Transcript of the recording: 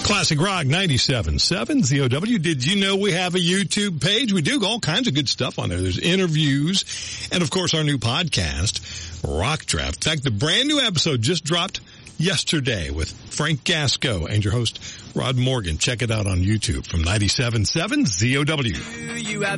Classic Rock 97.7 ZOW. Did you know we have a YouTube page? We do all kinds of good stuff on there. There's interviews and, of course, our new podcast, Rock Draft. In fact, the brand new episode just dropped yesterday with Frank Gasco and your host, Rod Morgan. Check it out on YouTube from 97.7 ZOW. You have